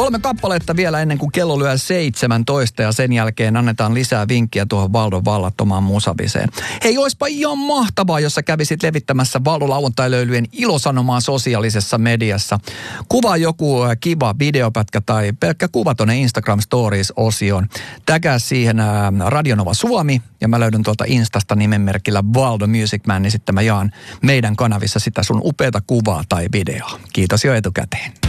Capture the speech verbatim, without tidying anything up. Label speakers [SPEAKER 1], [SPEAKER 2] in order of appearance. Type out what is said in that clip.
[SPEAKER 1] Kolme kappaletta vielä ennen kuin kello lyö seitsemäntoista ja sen jälkeen annetaan lisää vinkkiä tuohon Valdon vallattomaan musaviseen. Hei, oispa ihan mahtavaa, jos sä kävisit levittämässä Valdo lauantai-löylyjen ilosanomaa sosiaalisessa mediassa. Kuvaa joku kiva videopätkä tai pelkkä kuva tonne Instagram Stories-osioon. Tägää siihen ää, Radionova Suomi ja mä löydän tuolta Instasta nimenmerkillä Valdo Music Man, niin sitten mä jaan meidän kanavissa sitä sun upeata kuvaa tai videoa. Kiitos jo etukäteen.